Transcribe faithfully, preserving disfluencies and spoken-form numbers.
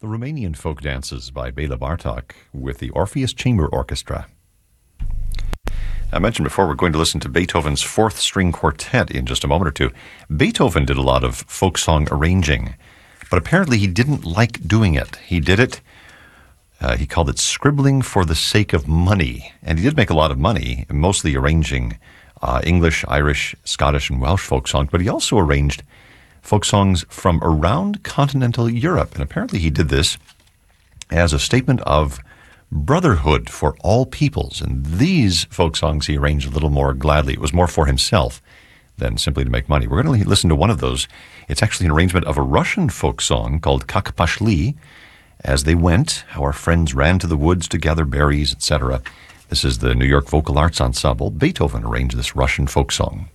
The Romanian Folk Dances by Bela Bartok with the Orpheus Chamber Orchestra. I mentioned before we're going to listen to Beethoven's Fourth String Quartet in just a moment or two. Beethoven did a lot of folk song arranging, but apparently he didn't like doing it. He did it, uh, he called it scribbling for the sake of money, and he did make a lot of money, mostly arranging uh, English, Irish, Scottish, and Welsh folk songs, but he also arranged folk songs from around continental Europe, and apparently he did this as a statement of brotherhood for all peoples. And these folk songs he arranged a little more gladly. It was more for himself than simply to make money. We're going to listen to one of those. It's actually an arrangement of a Russian folk song called Kak Pashli, As They Went, How Our Friends Ran to the Woods to Gather Berries, et cetera. This is the New York Vocal Arts Ensemble. Beethoven arranged this Russian folk song.